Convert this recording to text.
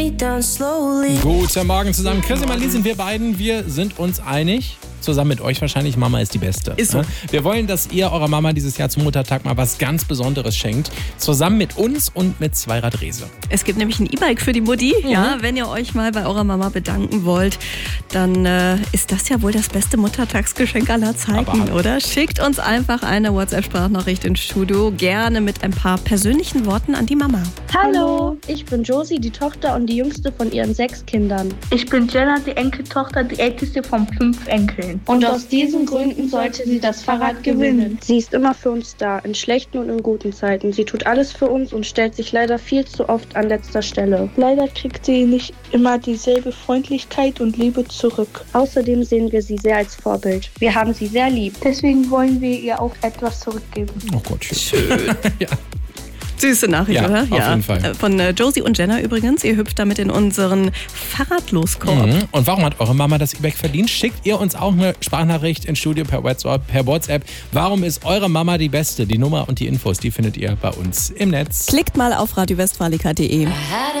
Guten Morgen zusammen. Chris und Marlene sind wir beiden. Wir sind uns einig. Zusammen mit euch wahrscheinlich, Mama ist die Beste. Ist so. Wir wollen, dass ihr eurer Mama dieses Jahr zum Muttertag mal was ganz Besonderes schenkt. Zusammen mit uns und mit Zweirad Rese. Es gibt nämlich ein E-Bike für die Mutti. Ja, wenn ihr euch mal bei eurer Mama bedanken wollt, dann ist das ja wohl das beste Muttertagsgeschenk aller Zeiten, oder? Schickt uns einfach eine WhatsApp-Sprachnachricht ins Studio. Gerne mit ein paar persönlichen Worten an die Mama. Hallo, ich bin Josie, die Tochter und die jüngste von ihren 6 Kindern. Ich bin Jenna, die Enkeltochter, die älteste von 5 Enkeln. Und aus diesen Gründen sollte sie das Fahrrad gewinnen. Sie ist immer für uns da, in schlechten und in guten Zeiten. Sie tut alles für uns und stellt sich leider viel zu oft an letzter Stelle. Leider kriegt sie nicht immer dieselbe Freundlichkeit und Liebe zurück. Außerdem sehen wir sie sehr als Vorbild. Wir haben sie sehr lieb. Deswegen wollen wir ihr auch etwas zurückgeben. Oh Gott, Schön. ja. Süße Nachricht, Ja, oder? auf jeden Fall. Von Josie und Jenna übrigens. Ihr hüpft damit in unseren Fahrradloskorb. Und warum hat eure Mama das E-Bike verdient? Schickt ihr uns auch eine Sprachnachricht ins Studio per WhatsApp. Warum ist eure Mama die Beste? Die Nummer und die Infos, die findet ihr bei uns im Netz. Klickt mal auf radiowestfalica.de.